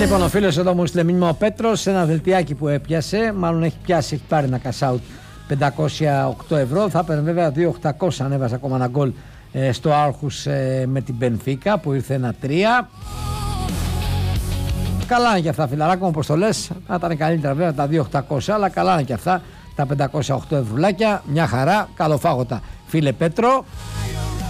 Λοιπόν, ο φίλος εδώ μου στείλε μήνυμα ο Πέτρος, ένα δελτιάκι που έπιασε, μάλλον έχει πιάσει, έχει πάρει ένα cash out 508 ευρώ. Θα έπαιρνε βέβαια 2.800 αν έβαζε ακόμα ένα γκολ στο Άρχους με την Μπενφίκα που ήρθε 1-3. Καλά είναι και αυτά, φιλαράκο μου, όπως το λες. Θα ήταν καλύτερα βέβαια τα 2.800, αλλά καλά είναι και αυτά τα 508 ευρουλάκια. Μια χαρά, καλοφάγωτα, φίλε Πέτρο.